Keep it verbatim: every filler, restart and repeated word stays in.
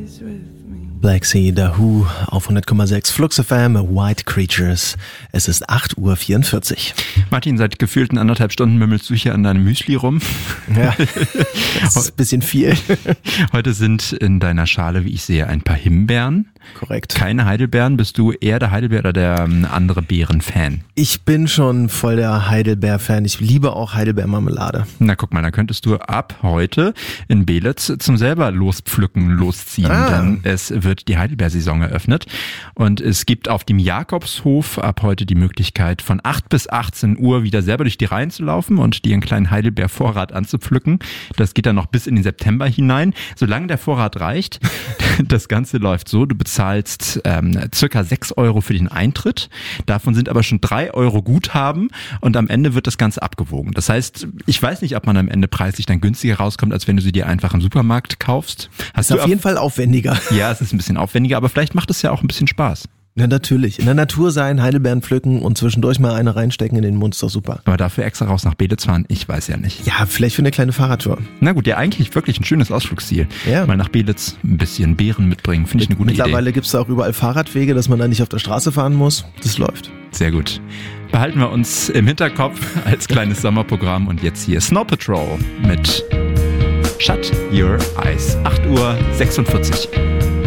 Black Sea, The Who auf hundert Komma sechs Flux F M, White Creatures. Es ist acht Uhr vierundvierzig. Martin, seit gefühlten anderthalb Stunden mümmelst du hier an deinem Müsli rum. Ja, das ist ein bisschen viel. Heute sind in deiner Schale, wie ich sehe, ein paar Himbeeren. Korrekt. Keine Heidelbeeren. Bist du eher der Heidelbeer oder der ähm, andere Beeren-Fan? Ich bin schon voll der Heidelbeer-Fan. Ich liebe auch Heidelbeermarmelade. Na guck mal, da könntest du ab heute in Belitz zum selber lospflücken, losziehen. Ah. Denn es wird die Heidelbeersaison eröffnet. Und es gibt auf dem Jakobshof ab heute die Möglichkeit, von acht bis achtzehn Uhr wieder selber durch die Reihen zu laufen und dir einen kleinen Heidelbeer-Vorrat anzupflücken. Das geht dann noch bis in den September hinein. Solange der Vorrat reicht, das Ganze läuft so, du bezahlst ähm, circa sechs Euro für den Eintritt. Davon sind aber schon drei Euro Guthaben und am Ende wird das Ganze abgewogen. Das heißt, ich weiß nicht, ob man am Ende preislich dann günstiger rauskommt, als wenn du sie dir einfach im Supermarkt kaufst. Hast Ist du auf jeden Fall aufwendiger. Ja, es ist ein bisschen aufwendiger, aber vielleicht macht es ja auch ein bisschen Spaß. Ja, natürlich. In der Natur sein, Heidelbeeren pflücken und zwischendurch mal eine reinstecken in den Mund, ist doch super. Aber dafür extra raus nach Belitz fahren, ich weiß ja nicht. Ja, vielleicht für eine kleine Fahrradtour. Na gut, ja, eigentlich wirklich ein schönes Ausflugsziel. Ja. Mal nach Belitz ein bisschen Beeren mitbringen, finde ich eine gute Mittlerweile Idee. gibt's da auch überall Fahrradwege, dass man da nicht auf der Straße fahren muss. Das läuft. Sehr gut. Behalten wir uns im Hinterkopf als kleines Sommerprogramm und jetzt hier Snow Patrol mit Shut Your Eyes. acht Uhr sechsundvierzig.